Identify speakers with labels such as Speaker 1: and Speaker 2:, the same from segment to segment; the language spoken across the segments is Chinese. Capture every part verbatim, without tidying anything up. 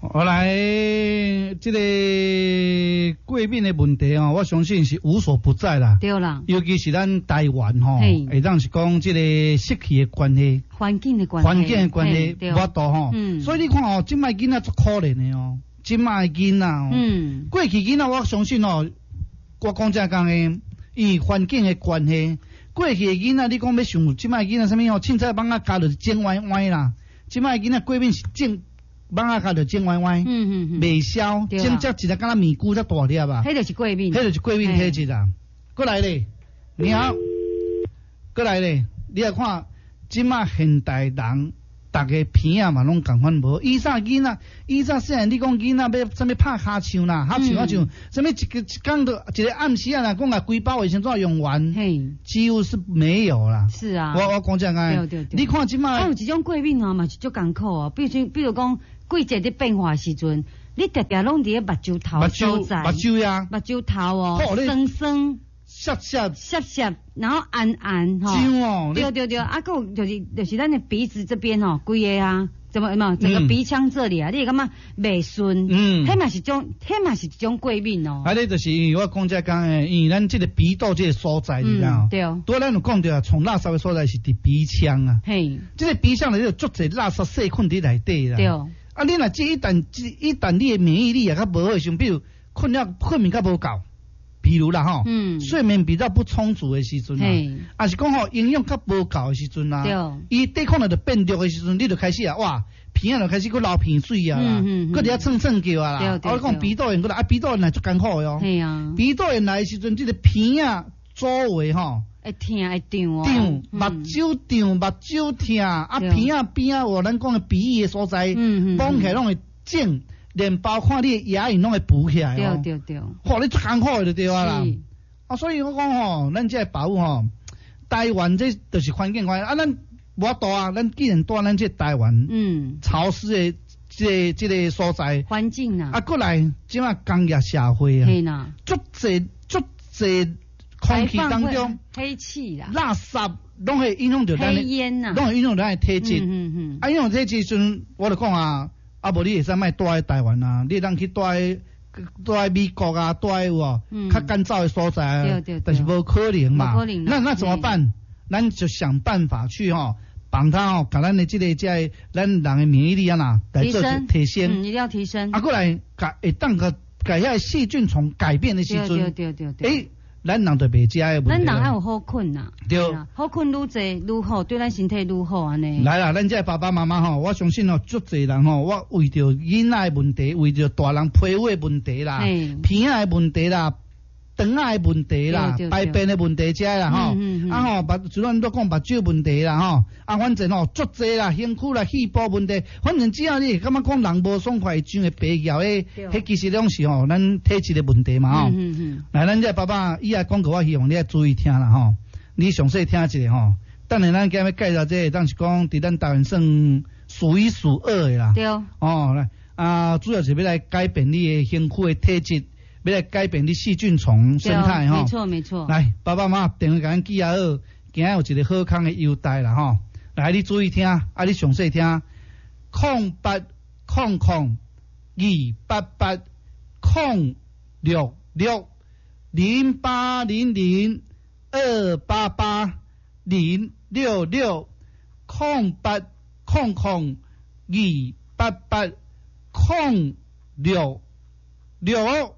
Speaker 1: 后来这个过敏的问题哦，我相信是无所不在啦。
Speaker 2: 对啦，
Speaker 1: 尤其是咱台湾吼，会当是讲这个湿气的关系，
Speaker 2: 环境的关系，
Speaker 1: 环境的关系，无多吼。嗯，所以你看哦，即摆囡仔足可怜的哦，即摆囡仔哦，嗯，过去囡仔我相信哦，我讲正讲的，伊环境的关系，过去的囡仔你讲要想，即摆囡仔啥物哦，凊彩放啊加落整歪歪啦，即摆囡仔过敏是整。放啊卡就整歪歪，嗯嗯嗯，未消，整只一个敢若米菇才大粒啊，
Speaker 2: 迄就是过敏，
Speaker 1: 迄就是过敏体质啊。过来咧，你好，过来咧，你来看，即马现代人，逐个鼻啊嘛拢共款无，以前囡仔，以前细汉你讲囡仔要啥物拍骹枪啦，拍枪啊像，啥物一个一讲到一个暗时啊啦，讲啊规包卫生纸用完，嘿，几乎是没有啦。
Speaker 2: 是啊，
Speaker 1: 我我讲这个，
Speaker 2: 对对对，
Speaker 1: 你看即马，
Speaker 2: 还有一种过敏啊嘛是足艰苦啊，比如比如讲。季节的变化时阵，你特别拢伫个目睭头所在，
Speaker 1: 目睭呀，
Speaker 2: 目睭头哦，酸酸、
Speaker 1: 涩涩、
Speaker 2: 涩涩，然后暗暗吼，
Speaker 1: 哦，
Speaker 2: 对对对，啊，个就是就是咱的鼻子这边吼，规个啊，怎么嘛，整个鼻腔这里啊，你感觉袂顺，嗯，迄嘛是种，迄嘛是一种过敏哦。
Speaker 1: 啊，你就是因为我讲这讲诶，因为咱这个鼻道这个所在，你知道？
Speaker 2: 对。
Speaker 1: 对，咱有讲到啊，从垃圾的所在是伫鼻腔啊，嘿，这个鼻腔里有足侪垃圾细菌伫内底啦，对。啊，你若这一旦一旦你的免疫力也较无好，像比如困了困眠较无够，比如啦吼，嗯，睡眠比较不充足的时阵啊，啊是讲吼营养较无够的时阵啊，伊抵抗力就变弱的时阵，你就开始啊，哇，鼻啊就开始去流鼻水啊啦，搁伫遐蹭蹭叫啊啦，我讲鼻窦炎，过来啊鼻窦炎来足艰苦哟，系啊，鼻窦炎来的时阵，这个鼻啊周围吼。
Speaker 2: 会疼会胀哦，
Speaker 1: 胀，目睭胀，目睭疼，啊鼻啊边啊，我咱讲的鼻翼的所在，绑起来拢会肿，连包括你的牙龈拢会补起来哦。对对对，嚯，你足艰苦的就对啊啦。啊，所以我讲吼，咱这保护吼，台湾这就是环境关系啊，咱无法度啊，咱既然住咱这台湾，嗯，潮湿的这这个所在，
Speaker 2: 环境啊，
Speaker 1: 啊过来即马工业社会啊，
Speaker 2: 系啦，
Speaker 1: 足侪足侪。空气当中
Speaker 2: 黑气啦、
Speaker 1: 垃圾拢会影响到咱的，
Speaker 2: 黑烟呐，
Speaker 1: 拢会影响到咱的体质。嗯嗯啊，影响体质时阵，我就讲啊，啊无你会使卖住喺台湾啊，你当去住喺住喺美国啊，住喺有较干燥的所在啊，对对但是无可能嘛。可能。那那怎么办？咱就想办法去吼，帮他吼，甲咱的这个在咱人的免疫力啊呐，
Speaker 2: 提升
Speaker 1: 提升，
Speaker 2: 嗯，一定要提升。
Speaker 1: 啊，过来改会当个改遐细菌从改变的时阵，
Speaker 2: 对对对对。
Speaker 1: 诶。咱人就袂食诶问题。
Speaker 2: 咱人爱有好困呐，
Speaker 1: 对，
Speaker 2: 好困愈济愈好，对咱身体愈好安尼。
Speaker 1: 来啦，咱这爸爸妈妈吼，我相信吼，足侪人吼，我为着囡仔诶问题，为着大人皮肤诶问题啦，鼻仔诶问题啦，肠仔诶问题啦，排便诶问题遮啦吼，啊吼，把主要都讲目睭问题啦吼，啊反正吼足侪啦，身躯啦，细胞问题，反正只要你感觉讲人无爽快，像会白咬诶，迄其实拢是吼咱体质诶问题嘛吼。来，咱这爸爸以后广告，我希望你要注意听啦吼，你详细听一下吼。等下咱今日介绍这个，当是讲伫咱台湾算数一数二诶啦。
Speaker 2: 对。
Speaker 1: 哦，来啊，主要是要来改变你诶身躯诶体质。要来改变你细菌丛生态吼，
Speaker 2: 没错没错。
Speaker 1: 来，爸爸妈妈电话甲咱记啊好，今日有一个好康的优待啦吼。来，你注意听，啊你详细听，空八空空二八八空六六零八零零二八八零六六空八空空二八八空六六。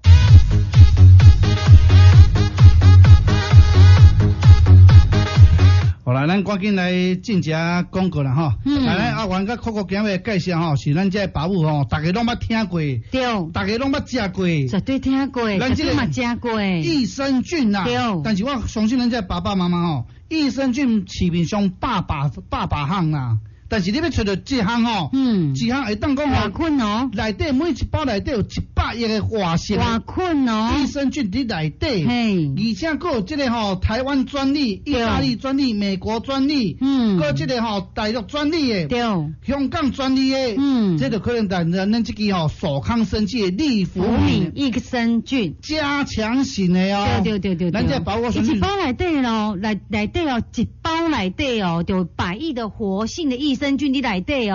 Speaker 1: 好啦，咱赶紧来进食广告啦吼。嗯。来，阿元甲酷酷今日介绍吼，是咱这保姆吼，大家拢捌听过。
Speaker 2: 对。
Speaker 1: 大家拢捌食过。
Speaker 2: 绝对听过。咱这个嘛食过。
Speaker 1: 益生菌呐。对。但是我相信咱这爸爸妈妈吼，益生菌市面上百百百百项啦。但是你要找到一项吼，嗯，一项会当讲
Speaker 2: 活菌哦，
Speaker 1: 内底每一包内底有一百亿的活性
Speaker 2: 活菌哦，
Speaker 1: 益生菌伫内底，嘿，而且佫有这个吼台湾专利、意大利专利、美国专利，嗯，佫这个吼大陆专利的，对，香港专利的，嗯，这就可能咱咱这个吼手康生技的利福敏
Speaker 2: 益生菌
Speaker 1: 加强型的哦，
Speaker 2: 对对对对，
Speaker 1: 咱这包我
Speaker 2: 一包内底咯，内内底哦，一包内底哦，就百亿的活性的益生菌伫内底哦，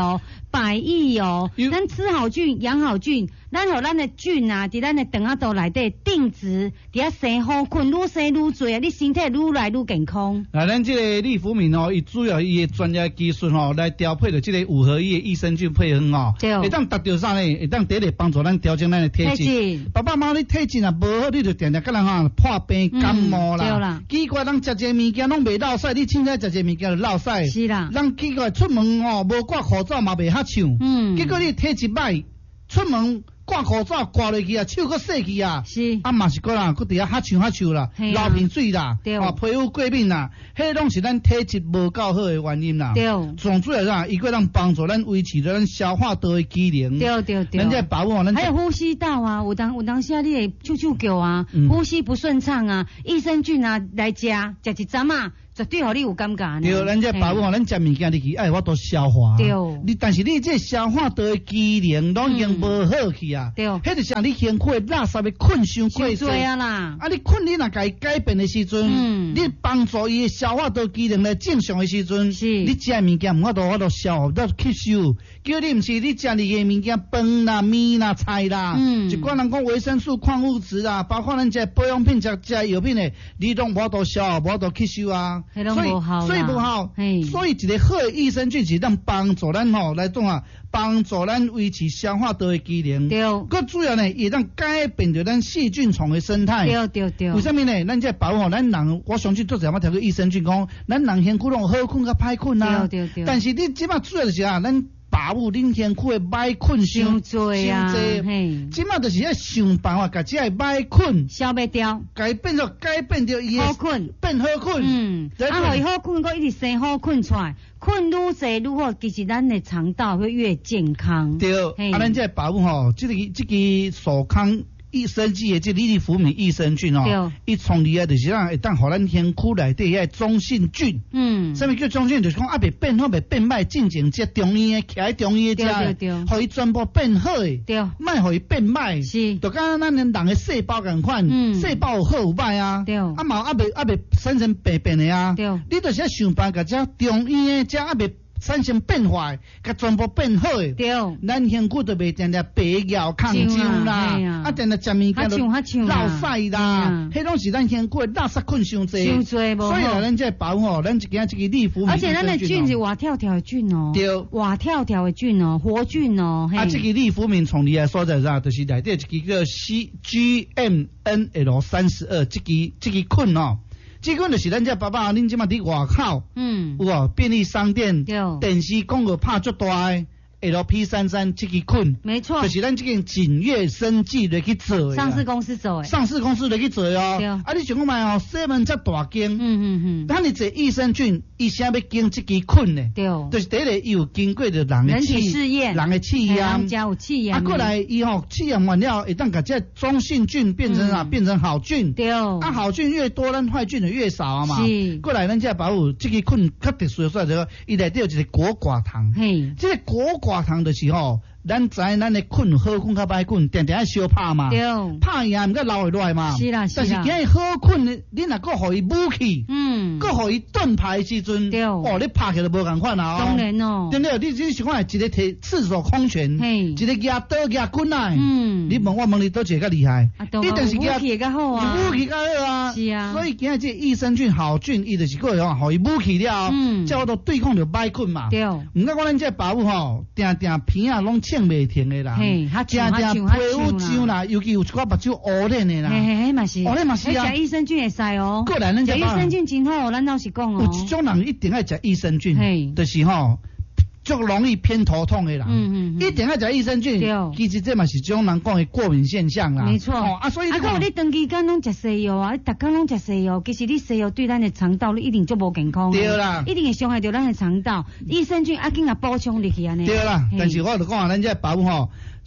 Speaker 2: 百益哦，咱吃好菌养好菌，咱互咱的菌啊，伫咱的肠仔肚内底定植，伫遐生好菌，愈生愈多啊，你身体愈来愈健康。
Speaker 1: 啊，咱这个利福敏哦，伊主要伊的专业技术哦，来调配的这个五合一的益生菌配方哦，会当达到啥呢？会当第一个帮助咱调整咱的体质。爸爸妈妈，你体质啊无好，你就定定甲人哈破病感冒啦。对啦。奇怪，人食这物件拢袂落屎，你凊彩食这物件就落屎。
Speaker 2: 是啦。
Speaker 1: 人奇怪出门哦，无挂口罩嘛袂遐呛。嗯。结果你体质歹，出门挂口罩挂落去啊，手搁洗去啊。是。啊嘛是个啦，搁伫遐遐呛遐呛啦，流鼻水啦，哦皮肤过敏啦，迄拢是咱体质无够好的原因啦。对。总主要啥？伊个让帮助咱维持咱消化道的机能。对对对。咱在把握咱。
Speaker 2: 还有呼吸道啊，有当有当时啊，你会啾啾叫啊，嗯、呼吸不顺畅啊，益生菌啊来食，食一针啊。绝对互你有感觉。
Speaker 1: 对，咱这保护吼，咱食物件入去爱我都消化。对。你但是你这消化道的机能拢已经无好去啊。对。迄就像你身躯垃圾的困伤过多啊啦。啊，你困你若家改变的时阵，嗯，你帮助伊的消化道机能来正常的时阵，是。你食物件我都我都消化，都吸收。叫你毋是你食入去物件饭啦、面啦、菜啦，嗯，一寡人讲维生素、矿物质啊，包括咱这保养品、食食药品的，你拢无都消化，无都吸收啊。所以所以不好，所以一个好的益生菌是让帮助咱吼来种啊，帮助咱维持消化道的机能。对。佮主要呢，也让改变着咱细菌丛的生态。对对对。为什么呢？咱这保护咱人，我相信做者我调个益生菌讲，咱人身躯拢好困甲歹困啊。对对对。但是你即摆主要就是啊，咱把握恁身躯的歹困伤多啊，嘿，即摆就是要想办法，甲这个歹困
Speaker 2: 消灭掉，
Speaker 1: 改变着改变着伊
Speaker 2: 好困，
Speaker 1: 变好困，嗯，
Speaker 2: 啊，互伊好困，佮一直生好困出来，困愈侪愈好，其实咱的肠道会越健康。
Speaker 1: 对，啊，咱这把握吼，这个这个手康。益生菌的这利福敏益生菌哦，伊创立啊就是让会当互咱身躯内底遐中性菌，嗯，什么叫中性？就是讲啊袂变好，袂变歹，进前食中医的，徛喺中医的食，互伊全部变好的，对，莫互伊变歹，是，就敢咱人的细胞共款，嗯，细胞有好有歹啊，对，啊嘛啊袂啊袂产生病变的啊，对，你就是要想办法甲这中医的这啊袂产生变坏，甲全部变好诶。对，咱身躯就袂定定白药抗菌啦，啊，定定食物件就落屎啦，迄拢是咱身躯垃圾菌伤济，伤济无。所以啦，咱这保护吼，咱一件一个利福。
Speaker 2: 而且咱的菌是活跳跳的菌哦，对，活跳跳的菌哦，活菌哦。
Speaker 1: 啊，这个利福敏创立的所在啥，就是内底一个叫 C G M N L 三十二，这个这个菌哦。这款就是咱这爸爸恁即马伫外口，嗯，有无便利商店、电视广告拍足大诶 L P 三三这个菌，没错，就是咱这个锦悦生技来去做，
Speaker 2: 上市公司做诶，
Speaker 1: 上市公司来去做哦。啊，你想看卖哦，西门遮大间，嗯嗯嗯，咱你做益生菌，伊啥要经这个菌呢？对，就是第一个伊有经过着人的
Speaker 2: 体试验，
Speaker 1: 人的试验，
Speaker 2: 人家有试验，
Speaker 1: 啊，过来伊吼试验完了，会当甲这中性菌变成啊，变成好菌，对，啊，好菌越多，咱坏菌就越少啊嘛。是，过来咱这保护这个菌较特殊所在就伊内底有一个果寡糖，嘿，这个果寡糖就是吼。咱知咱的菌好菌较歹菌，定定爱相拍嘛，对，拍伊也毋过留会落来嘛。是啦，是啦。但是今日好菌，你若搁互伊武器，嗯，搁互伊盾牌时阵，对，哦，你拍起来就无共款啦。当然哦，对不对？你你想看一个摕赤手空拳，嘿，一个举刀举棍来，嗯，你问我问你倒一个较厉害？啊，你但是举武器较好啊，武器较好啊，是啊。所以今日这益生菌好菌，伊就是个吼，互伊武器了，嗯，叫我都对抗着歹菌嘛。对，毋过我咱这保护吼，定定片啊拢清袂停的啦，嘿，正正皮肤痒啦，尤其有一寡目睭乌脸的啦，嘿嘿，嘛是，乌脸嘛是啊。
Speaker 2: 食益生菌会使哦，
Speaker 1: 个人咱
Speaker 2: 食益生菌真好，咱老实讲哦。
Speaker 1: 有一种人一定爱食益生菌，嘿，就是吼。就容易偏头痛的人，嗯嗯，一定要食益生菌，其实这嘛是种人讲的过敏现象啦，没错。哦啊，所以啊，
Speaker 2: 个你长期间拢食西药啊，你逐工拢食西药，其实你西药对咱的肠道你一定就无健康，对啦，一定会伤害到咱的肠道。益生菌啊，紧啊补充入去安尼。
Speaker 1: 对啦，但是我就讲啊，咱这保护吼。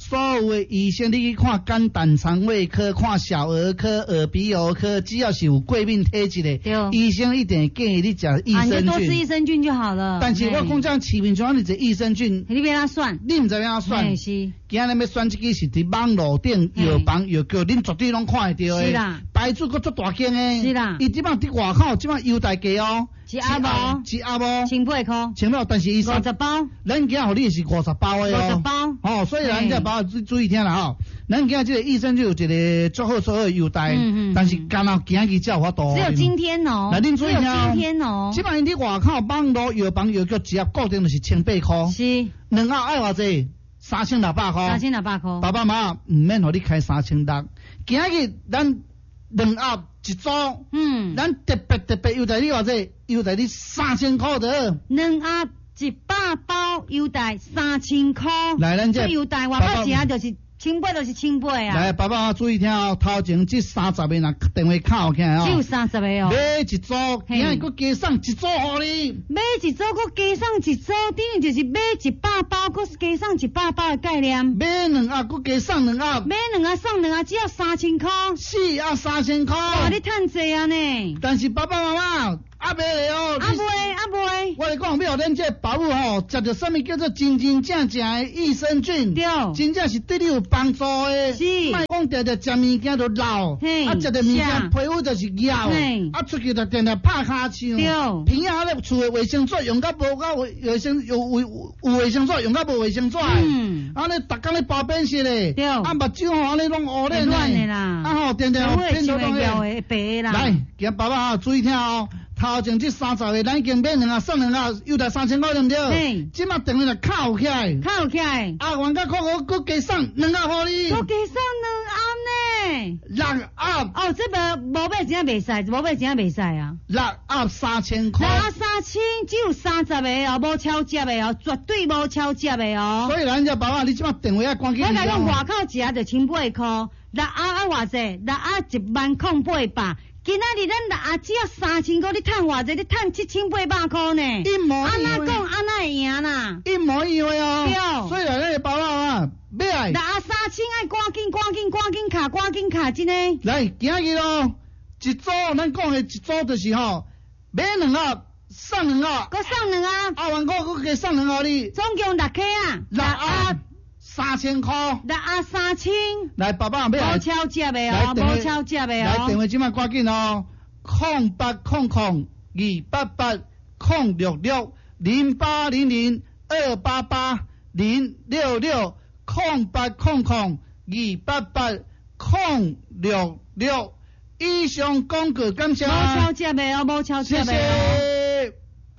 Speaker 1: 所有的医生，你去看肝胆肠胃科、看小儿科、耳鼻喉科，只要是有过敏体质的，医生一定建议你食益生菌。啊，
Speaker 2: 你就多吃益生菌就好了。
Speaker 1: 但是我讲这样市面上你这益生菌，
Speaker 2: 你别他算，
Speaker 1: 你唔知要怎算。是。今日要选这个是伫网络顶药房药局，恁绝对拢看会到的。是啦。牌子佫足大间的。是啦。伊即摆伫外口，即摆优待价哦。
Speaker 2: 一盒无，
Speaker 1: 一盒无，
Speaker 2: 千八块，
Speaker 1: 千八，但是伊
Speaker 2: 五十包，
Speaker 1: 咱今互你是五十包的哦，
Speaker 2: 五十包，
Speaker 1: 哦，所以咱这包注注意听啦吼，咱今这个益生菌有一个足好足好的优待，嗯嗯，但是干那今日才有法度，
Speaker 2: 只有今天哦，
Speaker 1: 来恁注意听哦，
Speaker 2: 今天哦，
Speaker 1: 即摆因伫外口网络药房药局一盒固定就是千八块，
Speaker 2: 是，
Speaker 1: 两盒爱偌济？三千六百块，
Speaker 2: 三千六百块，
Speaker 1: 爸爸妈妈唔免互你开三千六，今日咱两盒。一组，嗯，咱特别特别优待你偌济，优待你三千块的。
Speaker 2: 两盒一百包优待三千块。
Speaker 1: 来，咱这
Speaker 2: 优待外口一盒就是千八，就是千八啊。
Speaker 1: 来，爸爸注意听哦，头前这三十个人电话敲起来哦。
Speaker 2: 只有三十个哦。
Speaker 1: 买一组，今日佫加送一组互你。
Speaker 2: 买一组佫加送一组，等于就是买一百包佫加送一百包的概念。
Speaker 1: 买两盒佫加送两盒。
Speaker 2: 买两盒送两盒，只要三千块。
Speaker 1: 是啊，三千块。
Speaker 2: 哇，你趁济啊呢？
Speaker 1: 但是爸爸妈妈。啊袂咧哦，
Speaker 2: 啊袂啊袂，
Speaker 1: 我来讲，要咱这保姆吼，食着什么叫做真真正正的益生菌，
Speaker 2: 对，
Speaker 1: 真正是对你有帮助的。
Speaker 2: 是，
Speaker 1: 莫讲定定食物件就老，啊食着物件皮肤就是咬，啊出去就定定拍骹枪，
Speaker 2: 对，
Speaker 1: 平啊咧厝的卫生纸用到无够卫生有卫有卫生纸用到无卫生纸，嗯，啊咧逐工咧包便式咧，
Speaker 2: 对，
Speaker 1: 啊目睭吼咧拢乌咧咧，啊吼定定变到拢
Speaker 2: 咧，白啦。
Speaker 1: 来，今爸爸注意听哦。头前这三十个，咱已经买两盒送两盒，又来三千块对不对？嘿，即马电话就敲起来，
Speaker 2: 敲起来。
Speaker 1: 啊，原价扣我佫加送两盒互你，
Speaker 2: 佫加送两盒呢？
Speaker 1: 六盒。
Speaker 2: 哦，这个无买钱袂使，无买钱袂使啊。
Speaker 1: 六盒三千块。
Speaker 2: 六盒三千，只有三十个哦，无超值的哦，绝对无超值的哦。
Speaker 1: 所以人家爸爸，你即马电话要赶紧。
Speaker 2: 我甲讲外口一盒就千八块，六盒啊偌济？六盒一万空八百。今仔日咱六盒只要三千块，你趁偌济？你趁七千八百块呢？
Speaker 1: 一模一样。
Speaker 2: 安那讲安那会赢啦？
Speaker 1: 一模一样哦。
Speaker 2: 对。
Speaker 1: 所以咱个爸爸啊，买来。
Speaker 2: 六盒三千爱赶紧赶紧赶紧卡赶紧卡真诶。
Speaker 1: 来，今日哦，一组咱讲的一组就是吼，买两盒送两盒。
Speaker 2: 佮送两盒。
Speaker 1: 啊，完个佮加送两盒你。
Speaker 2: 总共六克啊。
Speaker 1: 六盒。三千块，
Speaker 2: 六盒三千，
Speaker 1: 来爸爸买来，
Speaker 2: 无超值的哦，无超值的哦，
Speaker 1: 来电话即马赶紧哦，空八空空二八八空六六零八零零二八八零六六空八空空二八八空六六，以上广告感谢，
Speaker 2: 无超值的哦，无超值的哦。谢谢。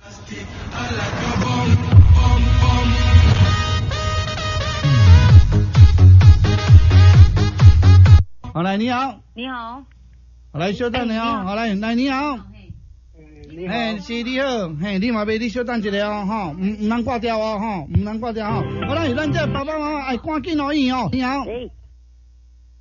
Speaker 1: 好来，你好。
Speaker 2: 你好。
Speaker 1: 好来，小等你好。好来，来你好。嘿，是你好。嘿，你嘛买你小等一下哦，吼，唔唔能挂掉哦，吼，唔能挂掉哦。好来，咱这爸爸妈妈爱赶紧哦，伊哦。你好。